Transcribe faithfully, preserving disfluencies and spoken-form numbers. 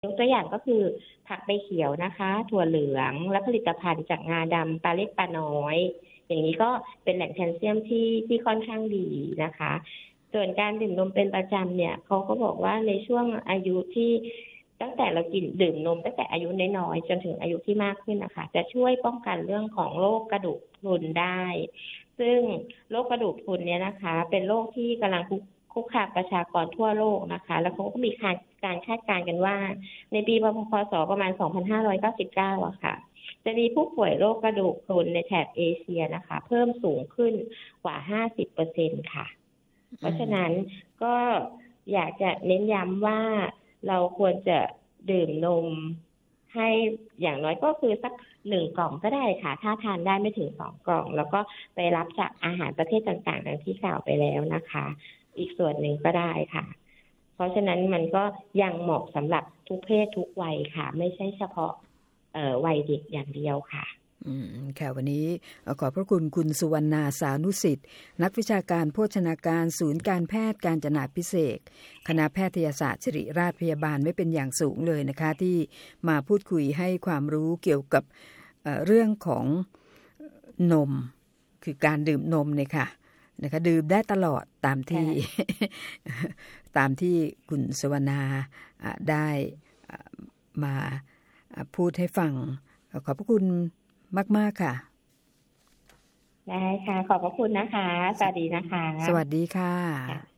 ยกตัวอย่างก็คือผักใบเขียวนะคะถั่วเหลืองและผลิตภัณฑ์จากงาดำปลาเล็กปลาน้อยอย่างนี้ก็เป็นแหล่งแคลเซียมที่ที่ค่อนข้างดีนะคะส่วนการดื่มนมเป็นประจำเนี่ยเขาก็บอกว่าในช่วงอายุที่ตั้งแต่เรากินดื่มนมตั้งแต่อายุน้อยๆจนถึงอายุที่มากขึ้นนะคะจะช่วยป้องกันเรื่องของโรคกระดูกพรุนได้ซึ่งโรคกระดูกพรุนเนี่ยนะคะเป็นโรคที่กำลังคุกคุกคามประชากรทั่วโลกนะคะแล้วเขาก็มีการคาดการณ์กันว่าในปีพ.ศ. ประมาณสองพันห้าร้อยเก้าสิบเก้าอะค่ะจะมีผู้ป่วยโรคกระดูกพรุนในแถบเอเชียนะคะเพิ่มสูงขึ้นกว่า ห้าสิบเปอร์เซ็นต์ ค่ะเพราะฉะนั้นก็อยากจะเน้นย้ำว่าเราควรจะดื่มนมให้อย่างน้อยก็คือสักหนึ่งกล่องก็ได้ค่ะถ้าทานได้ไม่ถึงสองกล่องแล้วก็ไปรับจากอาหารประเภทต่างๆดังที่กล่าวไปแล้วนะคะอีกส่วนหนึ่งก็ได้ค่ะเพราะฉะนั้นมันก็ยังเหมาะสำหรับทุกเพศทุกวัยค่ะไม่ใช่เฉพาะเอ่อวัยเด็กอย่างเดียวค่ะอืมค่ะวันนี้ขอบพระคุณคุณสุวรรณาสานุสิทธิ์นักวิชาการโภชนาการศูนย์การแพทย์กาญจนาภิเษกคณะแพทยศาสตร์ศิริราชพยาบาลไม่เป็นอย่างสูงเลยนะคะที่มาพูดคุยให้ความรู้เกี่ยวกับ เอ่อ เรื่องของนมคือการดื่มนมเนี่ยค่ะนะคะดื่มได้ตลอดตามที่ ตามที่คุณสุวรรณาได้มาพูดให้ฟังขอบพระคุณมากๆค่ะได้ค่ะขอบพระคุณนะคะสวัสดีนะคะสวัสดีค่ะ